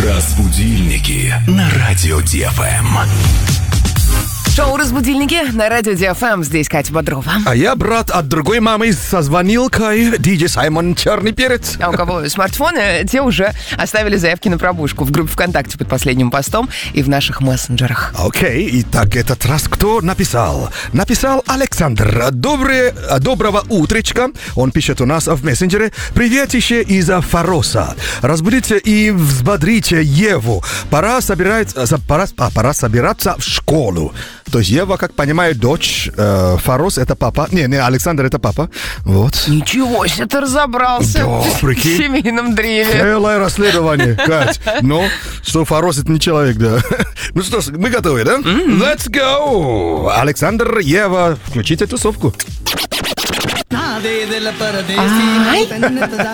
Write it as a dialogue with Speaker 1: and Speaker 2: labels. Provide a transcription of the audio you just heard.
Speaker 1: Разбудильники на радио ДФМ.
Speaker 2: Шоу «Разбудильники» на радио ДФМ. Здесь Катя Бодрова.
Speaker 3: А я брат от другой мамы со звонилкой, диджей Саймон Черный Перец.
Speaker 2: А у кого смартфоны, те уже оставили заявки на пробужку в группе ВКонтакте под последним постом и в наших мессенджерах.
Speaker 3: Окей, итак, этот раз кто написал? Написал Александр. Доброго утречка. Он пишет у нас в мессенджере. Приветище из Фароса. Разбудите и взбодрите Еву. Пора собираться в школу. То есть Ева, как понимаю, дочь, Фарос это папа. Не, Александр это папа. Вот.
Speaker 2: Ничего себе, ты разобрался
Speaker 3: Да,
Speaker 2: в
Speaker 3: прикинь.
Speaker 2: семейном древе.
Speaker 3: Целое расследование, Кать. Ну, что Фарос это не человек, да. Ну что ж, мы готовы, да? Let's go! Александр, Ева, включите тусовку.